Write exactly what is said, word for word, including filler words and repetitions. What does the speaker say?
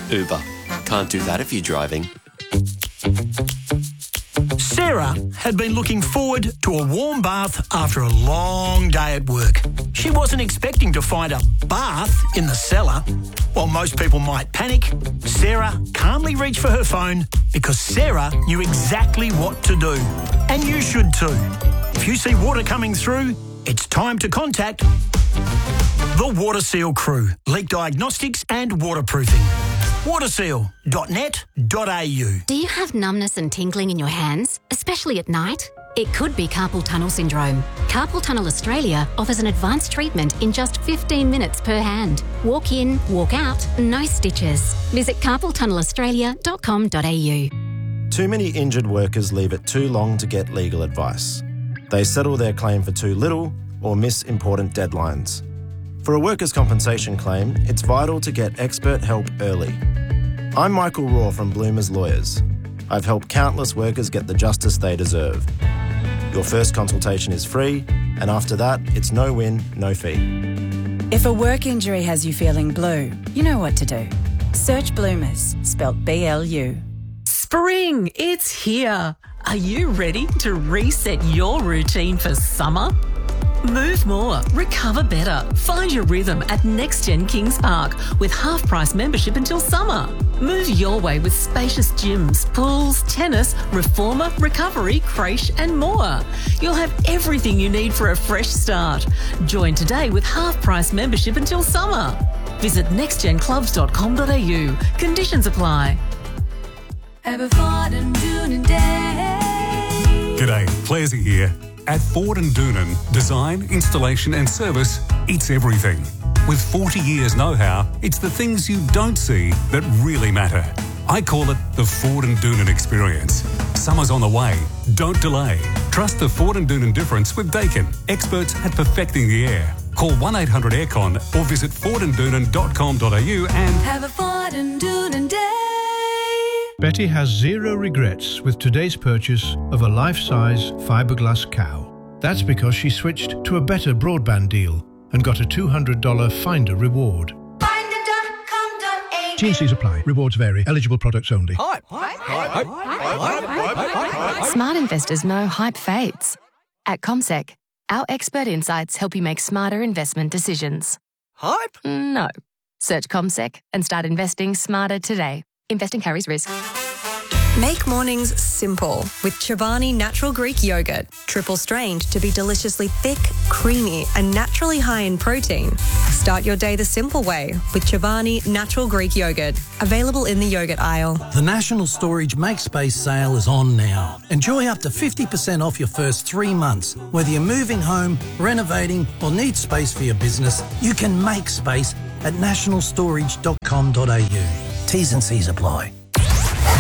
Uber. Can't do that if you're driving. Sarah had been looking forward to a warm bath after a long day at work. She wasn't expecting to find a bath in the cellar. While most people might panic, Sarah calmly reached for her phone because Sarah knew exactly what to do. And you should too. If you see water coming through, it's time to contact the WaterSeal crew, leak diagnostics and waterproofing. waterseal dot net dot a u. Do you have numbness and tingling in your hands, especially at night? It could be carpal tunnel syndrome. Carpal Tunnel Australia offers an advanced treatment in just fifteen minutes per hand. Walk in, walk out, no stitches. Visit carpal tunnel australia dot com dot a u. Too many injured workers leave it too long to get legal advice. They settle their claim for too little or miss important deadlines. For a workers' compensation claim, it's vital to get expert help early. I'm Michael Raw from Bloomers Lawyers. I've helped countless workers get the justice they deserve. Your first consultation is free, and after that, it's no win, no fee. If a work injury has you feeling blue, you know what to do. Search Bloomers, spelt B L U. Spring, it's here. Are you ready to reset your routine for summer? Move more, recover better. Find your rhythm at NextGen Kings Park with half-price membership until summer. Move your way with spacious gyms, pools, tennis, reformer, recovery, creche and more. You'll have everything you need for a fresh start. Join today with half-price membership until summer. Visit next gen clubs dot com dot a u. Conditions apply. G'day, Clazy here. At Ford and Doonan, design, installation and service, it's everything. With forty years know-how, it's the things you don't see that really matter. I call it the Ford and Doonan experience. Summer's on the way. Don't delay. Trust the Ford and Doonan difference with Daikin, experts at perfecting the air. Call one eight hundred aircon or visit ford and doonan dot com dot a u and have a Ford and Doonan day. Betty has zero regrets with today's purchase of a life-size fiberglass cow. That's because she switched to a better broadband deal and got a two hundred dollars Finder reward. finder dot com dot a u. T and Cs apply. Rewards vary. Eligible products only. Hype. Hype. Hype. Hype. Smart investors know hype fades. At CommSec, our expert insights help you make smarter investment decisions. Hype? No. Search CommSec and start investing smarter today. Investing carries risk. Make mornings simple with Chobani Natural Greek Yogurt. Triple strained to be deliciously thick, creamy and naturally high in protein. Start your day the simple way with Chobani Natural Greek Yogurt. Available in the yogurt aisle. The National Storage Make Space sale is on now. Enjoy up to fifty percent off your first three months. Whether you're moving home, renovating or need space for your business, you can make space at national storage dot com dot a u. T's and C's apply.